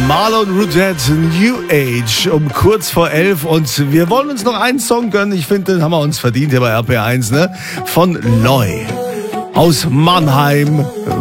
Marlon Rudet, New Age, um kurz vor 11. Und wir wollen uns noch einen Song gönnen. Ich finde, den haben wir uns verdient hier bei RPR 1, ne? Von Loy aus Mannheim.